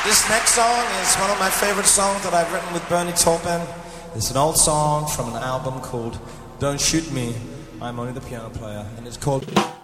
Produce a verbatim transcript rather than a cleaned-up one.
This next song is one of my favorite songs that I've written with Bernie Taupin. It's an old song from an album called Don't Shoot Me, I'm Only the Piano Player, and it's called